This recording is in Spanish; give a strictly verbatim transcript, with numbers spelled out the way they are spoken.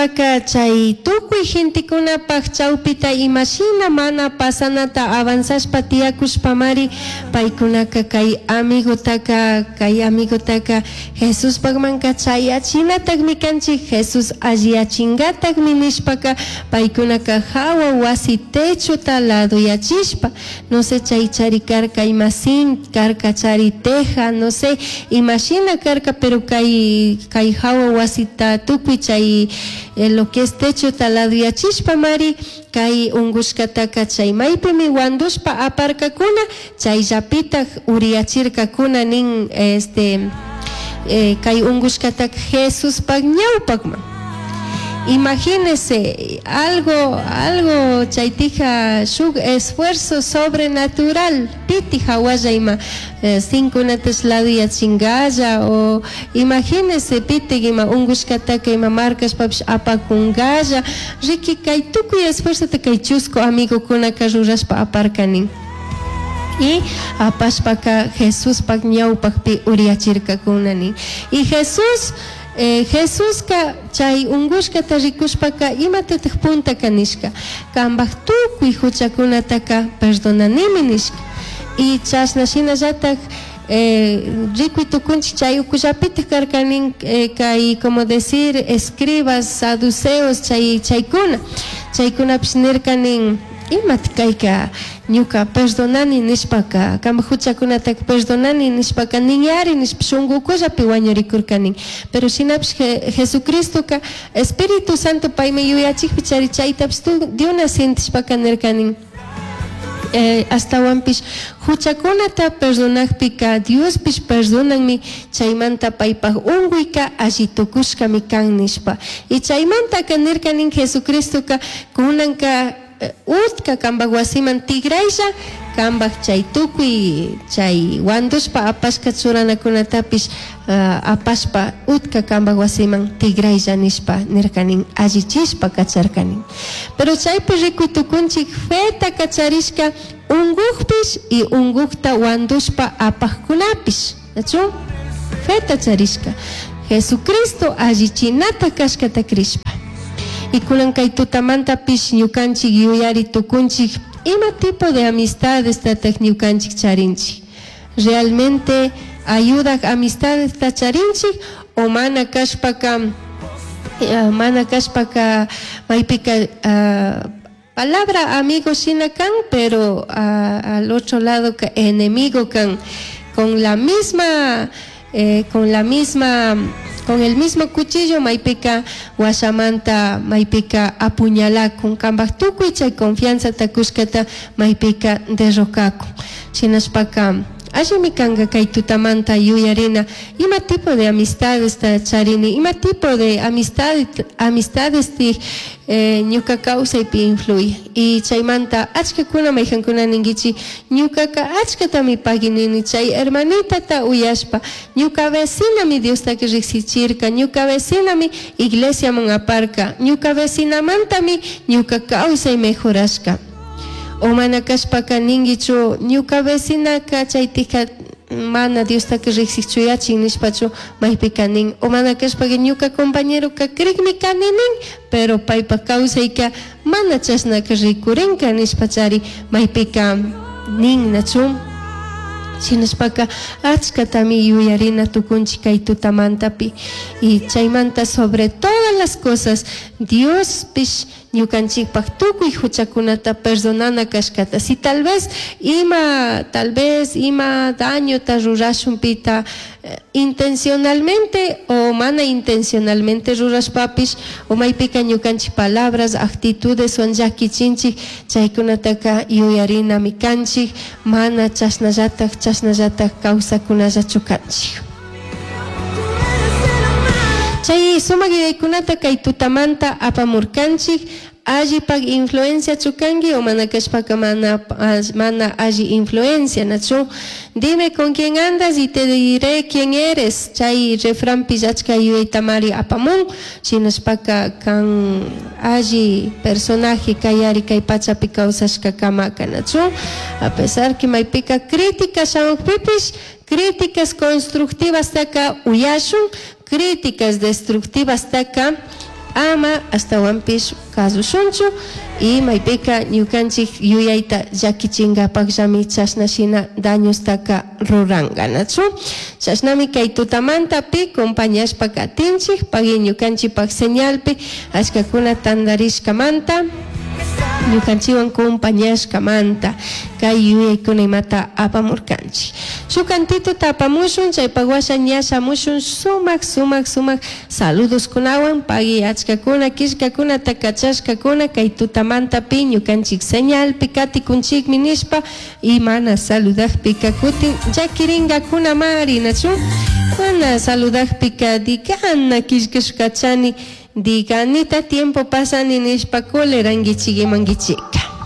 Hinashpaka chay tukuy gentekunapaq chawpita imashina mana pasanata avanzashpa tiyakushpamari paykunaka kay amigotaka kay amigotaka Jesus pagmanka chayachinataqmi kanchik Jesus alliyachingataqmi nishpaka paykunaka hawa wasi techuta laduyachishpa no sé chay chari karka imasin karka chari teja no sé imashina karka pero kay kay hawa wasita tukuy chay eh, lo que es techo taladuyachishpa mari kay ungushkataka chay maypimi wandushpa aparkakuna chay llapita uriachirkakuna nin este eh, kay ungushkataka Jesús pag ñawpakman. Imagínese algo, algo chaytija shuk esfuerzo sobrenatural piti hawaya ima eh, cinco nates ladia chingaya o imagínese piti ima ungushkataka ima marcas papish apakungaya riki kay tukuy esfuerzo te kay chusco amigo kuna karurashpa aparkanin y apashpaka Jesús pak ñawpakpi uriachirka kunani y Jesús Eh, Jesús ka chay ungushkata rikushpaka imatutaq punta kanishka kambaq tukuy huchakunataka perdonanimi nishka y chashnashinallatak eh, rikuy tukunchik chay ukullapita karkanin eh, kay como decir escribas saduceos chay chaykuna chaykunapish nirkanin imati kayka ñuka perdonani nishpaka kama huchakunataka perdonani nishpaka niñari nishpa shunqukullapi wañurikurkanin pero shinapish Je, Jesucristoka Espíritu Santo paymi yuyachikpi chari chaytapish de una sintishpaka nirkanin eh, hasta wanpish huchakunata perdonakpika Diospish perdonanmi chaymanta paypaq unquyka allitukushkami kan nishpa y chaymantaka nirkanin Jesucristoka kunanka utka kambaq wasiman tigraylla kambaq chay tukuy chay wandushpa apashka churanakunatapish uh, apashpa utka kambaq wasiman tigraylla nishpa nirkanin allichishpa kacharkanin pero chaypi rikuy tukunchik feta kacharishka unguqpish y unguqta wandushpa apaqkunapish nachu feta charishka Jesucristo allichinata kashkata krishpa y kunan kay tutamanta pish ñukanchik yuyari tukunchik ima tipo de amistades tatak ñukanchik charinchik realmente ayuda amistades ta charinchik o mana kashpaka uh, mana kashpaka maypika uh, palabra amigo shina kan pero uh, al otro lado ka enemigo kan con la misma eh, con la misma con el mismo cuchillo maipika washamanta maipika apuñala con kambaq tukuy chay confianza takushkata maipika derrocaku shinashpaka allimi kanga kay tutamanta yuyarina ima tipo de amistades ta charini ima tipo de amistades amistades ti eh, ñuka kawsaypi influye y chaymanta achkakuna mayjankuna ningichi ñukaka achkatami paginini chay hermanitata uyashpa ñuka vecinami Diostaki riqsichirka ñuka vecinami iglesiaman aparka ñuka vecinamantami ñuka kawsay mejorashka o mana kashpaka ningichu ñuka vecinaka chaytika mana Diostaki riqsichuyachin nishpachu maypika nin o mana kashpaka ñuka compañero ka krikmi kaninin pero paypa kawsayka mana chashnaka rikurinka nishpachari maypika nin nachu shinashpaka achkatami yuyarina tukunchik kay tutamantapi y chaymanta sobre todas las cosas Dios pish ñukanchikpaq tukuy huchakunata perdonana kashkata si tal vez ima tal vez ima daño ta rurashunpita eh, intencionalmente o mana intencionalmente rurashpapish o maypika ñukanchik palabras actitudes on llakichinchik chaykunataka yuyarina mikanchik mana chashnallataq chashnallataq kawsakunallachu kanchik chay sumaq yaykunata kay tutamanta apamurkanchik allipak influencia chukangi o mana kashpaka mana mana alli influencia nachu dime con quién andas y te diré quién eres chay refrán pillachka yuyaytamari apamun shinashpaka kan alli personaje kayari kay pachapi kawsashka kamaka nachu a pesar que maypika críticas shamunpipish críticas constructivas taka uyashun críticas destructivas taka ama hasta wampish kasusunchu y maypika ñukanchik yuyayta llakichinkapak llami chashnashina daños taka ruranga nachu chashnami kay tutamantapi compañashpa katinchik pagi ñukanchipak señalpi ashkakuna tandarishkamanta ñukanchiwan compañashkamanta kay yuyaykuna imata apamurkanchik shuk kantituta apamushun chaypak washan ñashamushun sumak sumak sumak saludos kunawan pagi achkakuna kishkakuna takachashkakuna kay tutamantapi ñukanchik señalpi katikunchikmi nishpa y mana saludakpi kakutin llakiringakuna mari nachu mana saludakpi kadikana kishkashkachani diganita tiempo pasani nishpa kolerangichik imangichika